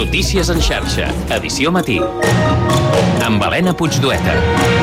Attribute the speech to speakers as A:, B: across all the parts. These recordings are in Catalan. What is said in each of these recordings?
A: Notícies en xarxa, edició matí. Amb Helena Puigdueta.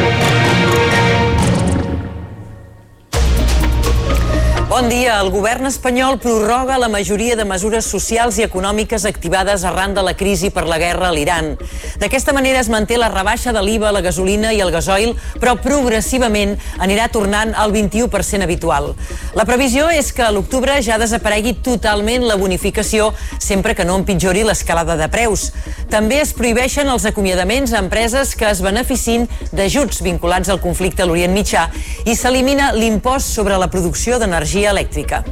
B: Bon dia. El govern espanyol prorroga la majoria de mesures socials i econòmiques activades arran de la crisi per la guerra a l'Iran. D'aquesta manera es manté la rebaixa de l'IVA a la gasolina i el gasoil, però progressivament anirà tornant al 21% habitual. La previsió és que a l'octubre ja desaparegui totalment la bonificació, sempre que no empitjori l'escalada de preus. També es prohibeixen els acomiadaments a empreses que es beneficin d'ajuts vinculats al conflicte a l'Orient Mitjà i s'elimina l'impost sobre la producció d'energia elèctrica.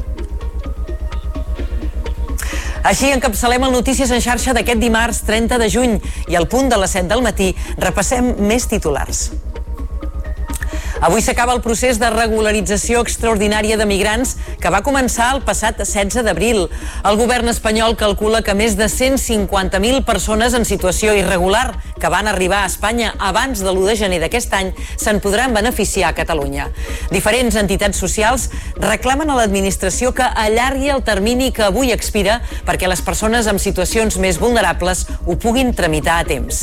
B: Així encapçalem el Notícies en xarxa d'aquest dimarts 30 de juny i al punt de les 7 del matí repassem més titulars. Avui s'acaba el procés de regularització extraordinària de migrants que va començar el passat 16 d'abril. El govern espanyol calcula que més de 150.000 persones en situació irregular que van arribar a Espanya abans de l'1 de gener d'aquest any se'n podran beneficiar a Catalunya. Diferents entitats socials reclamen a l'administració que allargui el termini que avui expira perquè les persones amb situacions més vulnerables ho puguin tramitar a temps.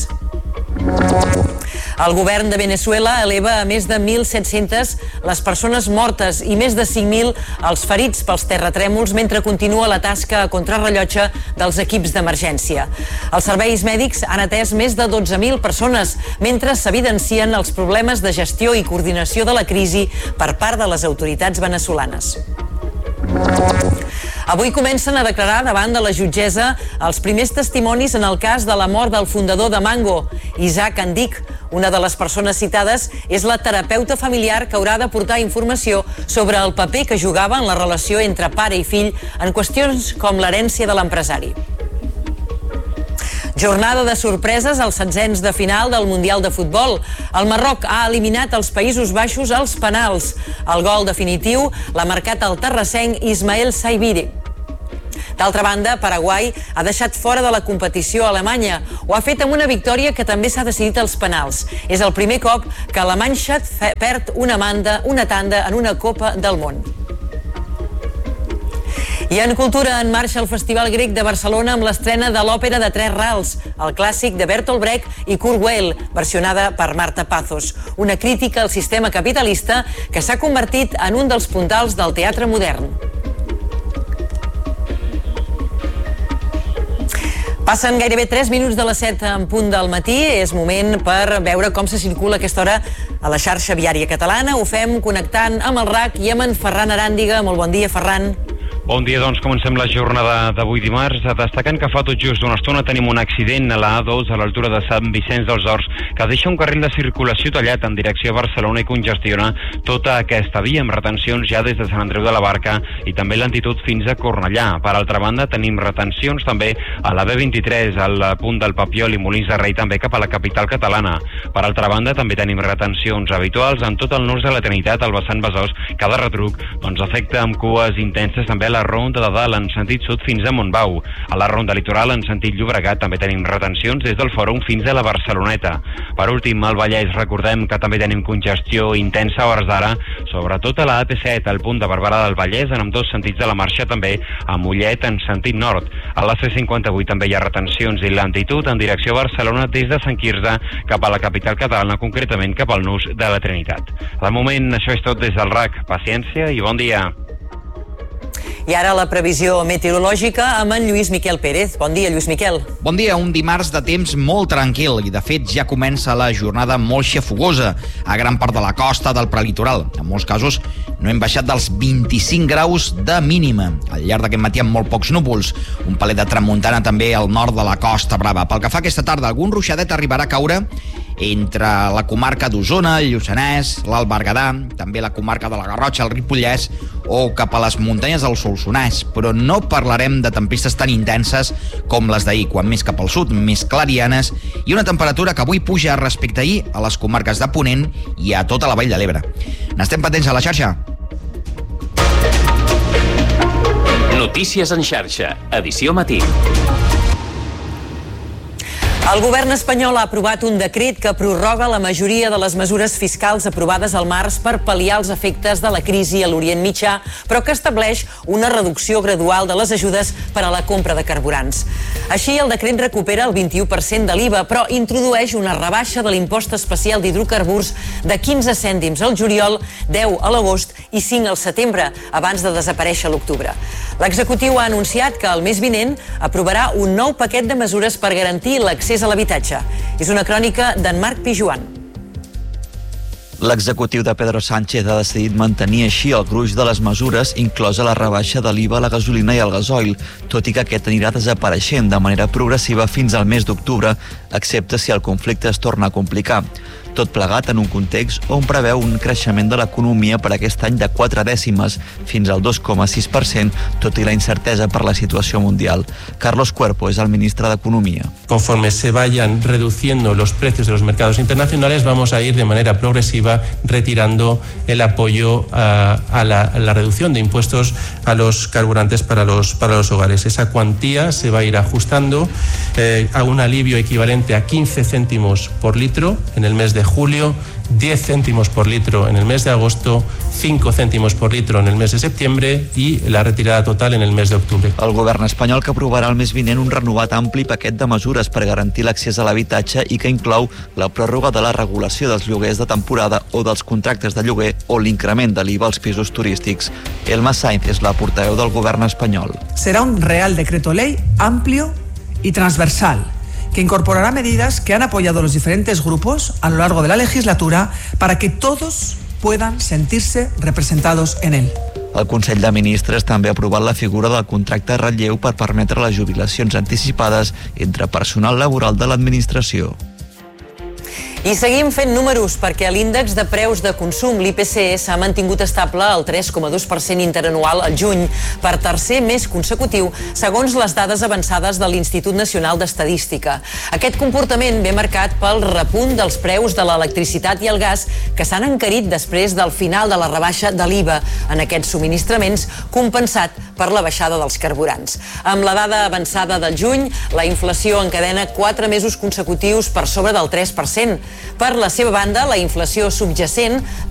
B: El govern de Venezuela eleva a més de 1.700 les persones mortes i més de 5.000 els ferits pels terratrèmols mentre continua la tasca a contrarrellotge dels equips d'emergència. Els serveis mèdics han atès més de 12.000 persones mentre s'evidencien els problemes de gestió i coordinació de la crisi per part de les autoritats veneçolanes. Avui comencen a declarar davant de la jutgessa els primers testimonis en el cas de la mort del fundador de Mango, Isaac Andic. Una de les persones citades és la terapeuta familiar que haurà d'aportar informació sobre el paper que jugava en la relació entre pare i fill en qüestions com l'herència de l'empresari. Jornada de sorpreses als setzents de final del Mundial de Futbol. El Marroc ha eliminat els Països Baixos als penals. El gol definitiu l'ha marcat el terrassenc Ismael Saibiri. D'altra banda, Paraguai ha deixat fora de la competició a Alemanya. Ho ha fet amb una victòria que també s'ha decidit als penals. És el primer cop que Alemanya perd una tanda en una Copa del Món. I en cultura, en marxa el Festival Grec de Barcelona amb l'estrena de l'òpera de Tres Rals, el clàssic de Bertolt Brecht i Kurt Weill, versionada per Marta Pazos. Una crítica al sistema capitalista que s'ha convertit en un dels puntals del teatre modern. Passen gairebé 3 minuts de les 7 en punt del matí. És moment per veure com se circula a aquesta hora a la xarxa viària catalana. Ho fem connectant amb el RAC i amb en Ferran Aràndiga. Molt bon dia, Ferran.
C: Bon dia, doncs comencem la jornada d'avui dimarts, destacant que fa tot just una estona tenim un accident a la A2 a l'altura de Sant Vicenç dels Horts que deixa un carril de circulació tallat en direcció a Barcelona i congestiona tota aquesta via amb retencions ja des de Sant Andreu de la Barca i també lentitud fins a Cornellà. Per altra banda, tenim retencions també a la B23 al punt del Papiol i Molins de Rei també cap a la capital catalana. Per altra banda, també tenim retencions habituals en tot el nus de la Trinitat al vessant Besòs. Cada retruc afecta amb cues intenses també a la ronda de dalt en sentit sud fins a Montbau. A la ronda litoral en sentit Llobregat també tenim retencions des del Fòrum fins a la Barceloneta. Per últim, al Vallès recordem que també tenim congestió intensa a hores d'ara, sobretot a la AP7, al punt de Barberà del Vallès, en ambdós sentits de la marxa també a Mollet en sentit nord. A la C58 també hi ha retencions i lentitud en direcció a Barcelona des de Sant Quirze cap a la capital catalana, concretament cap al nus de la Trinitat. De moment, això és tot des del RAC. Paciència i bon dia.
B: I ara la previsió meteorològica amb en Lluís Miquel Pérez. Bon dia, Lluís Miquel.
D: Bon dia, un dimarts de temps molt tranquil i de fet ja comença la jornada molt xafogosa a gran part de la costa del prelitoral. En molts casos no hem baixat dels 25 graus de mínima. Al llarg d'aquest matí amb molt pocs núvols. Un palet de tramuntana també al nord de la Costa Brava. Pel que fa aquesta tarda, algun ruixadet arribarà a caure entre la comarca d'Osona, el Lluçanès, l'Alt Berguedà, també la comarca de la Garrotxa, el Ripollès o cap a les muntanyes del Solsonès, però no parlarem de tempestes tan intenses com les d'ahir, quan més cap al sud, més clarianes, i una temperatura que avui puja respecte a ahir a les comarques de Ponent i a tota la Vall de l'Ebre. N'estem patents a la xarxa.
A: Notícies en xarxa, edició matí.
B: El govern espanyol ha aprovat un decret que prorroga la majoria de les mesures fiscals aprovades al març per pal·liar els efectes de la crisi a l'Orient Mitjà, però que estableix una reducció gradual de les ajudes per a la compra de carburants. Així, el decret recupera el 21% de l'IVA, però introdueix una rebaixa de l'impost especial d'hidrocarburs de 15 cèntims al juliol, 10 a l'agost i 5 al setembre, abans de desaparèixer a l'octubre. L'executiu ha anunciat que el mes vinent aprovarà un nou paquet de mesures per garantir l'accés a l'habitatge. És una crònica d'en Marc Pijuan.
D: L'executiu de Pedro Sánchez ha decidit mantenir així el gruix de les mesures, inclosa la rebaixa de l'IVA a la gasolina i al gasoil, tot i que aquest anirà desapareixent de manera progressiva fins al mes d'octubre, excepte si el conflicte es torna a complicar. Tot plegat en un context on preveu un creixement de l'economia per aquest any de 4 dècimes, fins al 2,6%, tot i la incertesa per la situació mundial. Carlos Cuerpo és el ministre d'Economia.
E: Conforme se vayan reduciendo los precios de los mercados internacionales, vamos a ir de manera progresiva retirando el apoyo a la reducción de impuestos a los carburantes para los hogares. Esa cuantía se va a ir ajustando a un alivio equivalente a 15 céntimos por litro en el mes de julio, 10 céntimos por litro en el mes de agosto, 5 cèntimos por litro en el mes de septiembre i la retirada total en el mes d'octubre.
D: El govern espanyol que aprovarà el mes vinent un renovat ampli paquet de mesures per garantir l'accés a l'habitatge i que inclou la pròrroga de la regulació dels lloguers de temporada o dels contractes de lloguer o l'increment de l'IVA als pisos turístics. Elma Sainz és la portaveu del govern espanyol.
F: Será un Real Decreto Ley amplio y transversal, que incorporará medidas que han apoyado los diferentes grupos a lo largo de la legislatura para que todos puedan sentirse representados en él.
D: El Consell de Ministres també ha aprovat la figura del contracte de relleu per permetre les jubilacions anticipades entre personal laboral de l'administració.
B: I seguim fent números perquè l'índex de preus de consum, l'IPC, s'ha mantingut estable al 3,2% interanual al juny, per tercer mes consecutiu, segons les dades avançades de l'Institut Nacional d'Estadística. Aquest comportament ve marcat pel repunt dels preus de l'electricitat i el gas, que s'han encarit després del final de la rebaixa de l'IVA en aquests subministraments, compensat per la baixada dels carburants. Amb la dada avançada del juny, la inflació encadena 4 mesos consecutius per sobre del 3%. Per la seva banda, la inflació subjacent,